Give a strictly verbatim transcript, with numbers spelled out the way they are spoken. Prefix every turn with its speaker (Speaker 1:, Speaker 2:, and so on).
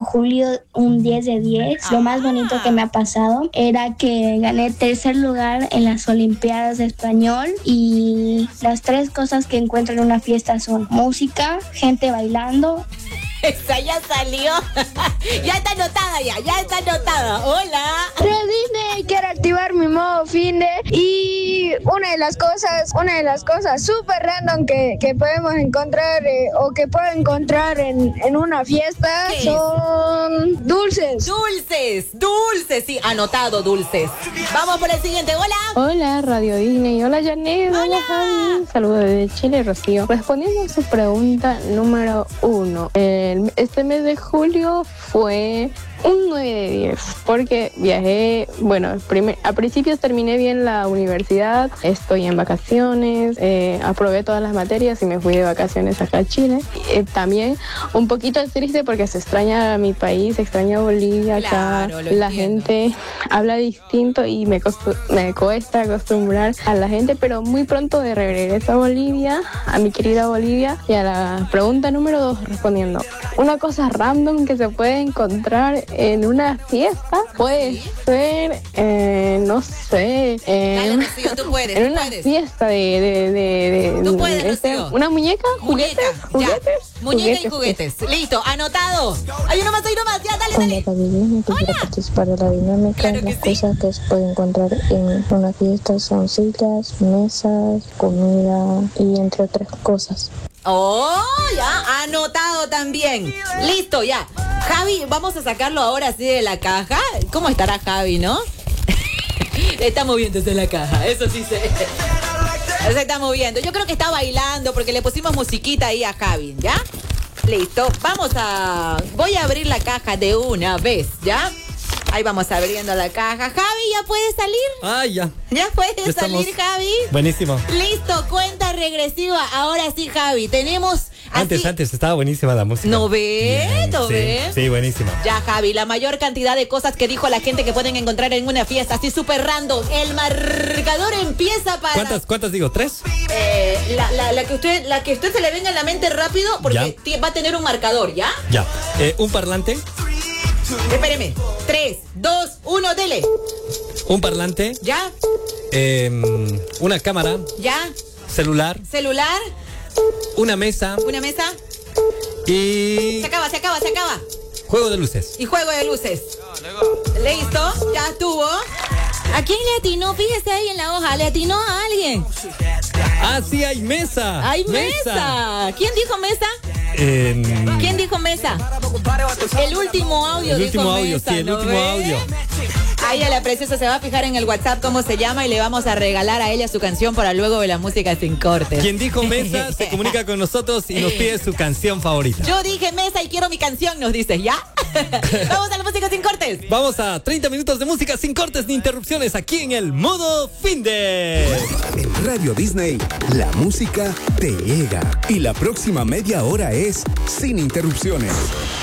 Speaker 1: julio un diez de diez. Lo más bonito que me ha pasado era que gané tercer lugar en las Olimpiadas de Español, y las tres cosas que encuentro en una fiesta son música, gente bailando.
Speaker 2: Esa ya salió. Ya está anotada, ya, ya está anotada. Hola.
Speaker 3: Radio Disney, quiero activar mi modo finde. Y una de las cosas, una de las cosas súper random que, que podemos encontrar eh, o que puedo encontrar en, en una fiesta son dulces.
Speaker 2: Dulces, dulces, sí, anotado, dulces. Vamos por el siguiente, hola.
Speaker 4: Hola, Radio Disney. Hola, Janet. Hola, hola Javi. Saludos desde Chile, Rocío. Respondiendo a su pregunta número uno. Eh, Este mes de julio fue un nueve de diez, porque viajé, bueno, primer, a principios terminé bien la universidad, estoy en vacaciones, eh, aprobé todas las materias y me fui de vacaciones acá a Chile. Eh, también un poquito triste porque se extraña a mi país, se extraña a Bolivia,
Speaker 2: claro,
Speaker 4: acá la entiendo. Gente habla distinto y me, costu- me cuesta acostumbrar a la gente, pero muy pronto de regreso a Bolivia, a mi querida Bolivia. Y a la pregunta número dos respondiendo, una cosa random que se puede encontrar en una fiesta puede ser, eh, no sé, eh,
Speaker 2: Dale, Rocío, tú puedes,
Speaker 4: en
Speaker 2: tú
Speaker 4: una
Speaker 2: puedes.
Speaker 4: fiesta de, de, de, de
Speaker 2: Tú puedes,
Speaker 4: este,
Speaker 2: Rocío.
Speaker 4: una muñeca, juguetes,
Speaker 2: Muñeca,
Speaker 4: juguetes,
Speaker 2: ya. Muñeca
Speaker 4: juguetes,
Speaker 2: y juguetes. Listo, anotado. Hay uno más, hay uno más. Ya, dale,
Speaker 5: Hola,
Speaker 2: dale.
Speaker 5: Radio Disney, que quiero participar de la dinámica.
Speaker 2: Claro que
Speaker 5: Las
Speaker 2: sí.
Speaker 5: cosas que se pueden encontrar en una fiesta son sillas, mesas, comida y entre otras cosas.
Speaker 2: Oh, ya, anotado también. Listo, ya. Javi, vamos a sacarlo ahora así de la caja. ¿Cómo estará Javi, no? Está moviéndose en la caja, eso sí se... Se está moviendo. Yo creo que está bailando porque le pusimos musiquita ahí a Javi, ¿ya? Listo, vamos a... Voy a abrir la caja de una vez, ¿ya? Ahí vamos abriendo la caja. Javi, ¿ya puedes salir?
Speaker 6: Ah, ya.
Speaker 2: ¿Ya puedes
Speaker 6: Ya estamos.
Speaker 2: salir, Javi?
Speaker 6: Buenísimo.
Speaker 2: Listo, cuenta regresiva. Ahora sí, Javi, tenemos...
Speaker 6: Antes,
Speaker 2: así-
Speaker 6: antes, estaba buenísima la música.
Speaker 2: ¿No ves?
Speaker 6: Bien,
Speaker 2: ¿No
Speaker 6: sí,
Speaker 2: ves?
Speaker 6: Sí, buenísima.
Speaker 2: Ya, Javi, la mayor cantidad de cosas que dijo la gente que pueden encontrar en una fiesta, así súper random. El marcador empieza para...
Speaker 6: ¿Cuántas, cuántas digo? ¿Tres?
Speaker 2: Eh, la, la, la que usted, la que usted se le venga a la mente rápido, porque
Speaker 6: Ya.
Speaker 2: ti- va a tener un marcador, ¿ya?
Speaker 6: Ya. Eh, un parlante.
Speaker 2: Espéreme. Tres, dos, uno, dele.
Speaker 6: Un parlante.
Speaker 2: ¿Ya?
Speaker 6: eh, una cámara.
Speaker 2: ¿Ya?
Speaker 6: Celular.
Speaker 2: Celular,
Speaker 6: Una mesa.
Speaker 2: una mesa.
Speaker 6: Y
Speaker 2: Se acaba, se acaba, se acaba.
Speaker 6: juego de luces.
Speaker 2: Y juego de luces. Listo, ya estuvo. ¿A quién le atinó? Fíjese ahí en la hoja, le atinó a alguien.
Speaker 6: Ah, sí, hay mesa.
Speaker 2: ¡Hay mesa! ¿Quién dijo mesa?
Speaker 6: Eh,
Speaker 2: ¿Quién dijo mesa? El último audio
Speaker 6: el
Speaker 2: dijo
Speaker 6: último audio,
Speaker 2: mesa,
Speaker 6: sí, el
Speaker 2: ¿no
Speaker 6: último
Speaker 2: ve?
Speaker 6: audio.
Speaker 2: Ahí a la preciosa se va a fijar en el WhatsApp cómo se llama y le vamos a regalar a ella su canción para luego de la música sin cortes.
Speaker 6: Quien dijo mesa se comunica con nosotros y nos pide su canción favorita.
Speaker 2: Yo dije mesa y quiero mi canción, nos dices, ¿ya? Vamos a la música sin cortes.
Speaker 6: Vamos a treinta minutos de música sin cortes ni interrupciones aquí en el modo Finde.
Speaker 7: En Radio Disney, la música te llega. Y la próxima media hora es sin interrupciones.